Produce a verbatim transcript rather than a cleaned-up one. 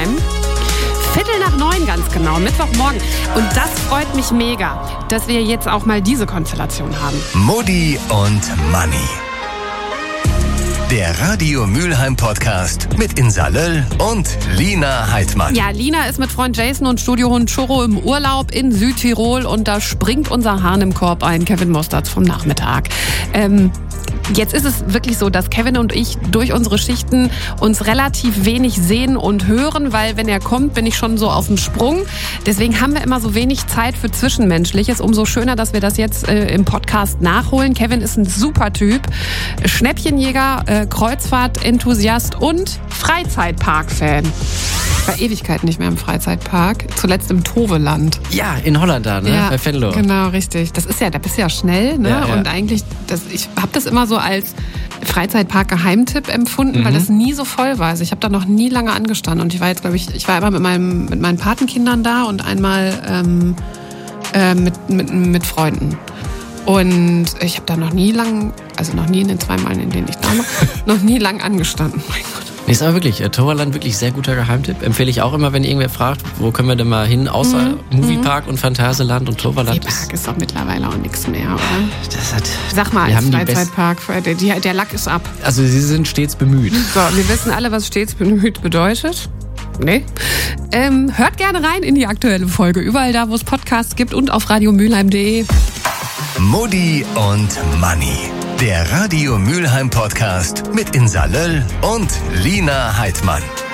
Mülheim. Viertel nach neun ganz genau, Mittwochmorgen. Und das freut mich mega, dass wir jetzt auch mal diese Konstellation haben. Mutti und Manni. Der Radio Mülheim Podcast mit Insa Löll und Lina Heidmann. Ja, Lina ist mit Freund Jason und Studiohund Churro im Urlaub in Südtirol und da springt unser Hahn im Korb ein, Kevin Mostards vom Nachmittag. Ähm, Jetzt ist es wirklich so, dass Kevin und ich durch unsere Schichten uns relativ wenig sehen und hören, weil wenn er kommt, bin ich schon so auf dem Sprung. Deswegen haben wir immer so wenig Zeit für Zwischenmenschliches. Umso schöner, dass wir das jetzt äh, im Podcast nachholen. Kevin ist ein super Typ, Schnäppchenjäger, äh, Kreuzfahrt-Enthusiast und Freizeitpark-Fan. Ich war Ewigkeiten nicht mehr im Freizeitpark, zuletzt im Toveland. Ja, in Holland da, ne? Ja, bei Venlo. Genau, richtig. Das ist ja, da bist du ja schnell, ne? Ja, ja. Und eigentlich, das, ich habe das immer so als Freizeitpark-Geheimtipp empfunden, Mhm. weil das nie so voll war. Also ich habe da noch nie lange angestanden und ich war jetzt, glaube ich, ich war immer mit, meinem, mit meinen Patenkindern da und einmal ähm, äh, mit, mit, mit Freunden. Und ich habe da noch nie lang, also noch nie in den zwei Malen, in denen ich da war, noch nie lang angestanden. Mein Gott. Nee, ist aber wirklich, äh, Toverland wirklich sehr guter Geheimtipp. Empfehle ich auch immer, wenn irgendwer fragt, wo können wir denn mal hin, außer Mhm. Moviepark und Phantasialand und Toverland. Der Park ist doch mittlerweile auch nichts mehr, oder? Das hat, Sag mal, wir als haben die Freizeitpark, der, der, der Lack ist ab. also sie sind stets bemüht. So, wir wissen alle, was stets bemüht bedeutet. Nee. Ähm, hört gerne rein in die aktuelle Folge. Überall da, wo es Podcasts gibt und auf radio mülheim punkt de. Mutti und Manni. Der Radio Mülheim Podcast mit Insa Löll und Lina Heidmann.